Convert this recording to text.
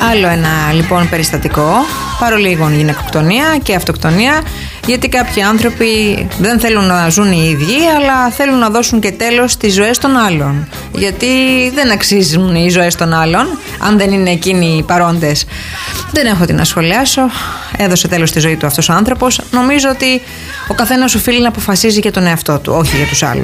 Άλλο ένα λοιπόν περιστατικό, παρολίγων γυναικοκτονία και αυτοκτονία, γιατί κάποιοι άνθρωποι δεν θέλουν να ζουν οι ίδιοι, αλλά θέλουν να δώσουν και τέλος στις ζωές των άλλων. Γιατί δεν αξίζουν οι ζωές των άλλων, αν δεν είναι εκείνοι οι παρόντες. Δεν έχω τι να σχολιάσω. Έδωσε τέλος στη ζωή του αυτός ο άνθρωπος. Νομίζω ότι ο καθένας οφείλει να αποφασίζει για τον εαυτό του, όχι για τους άλλους.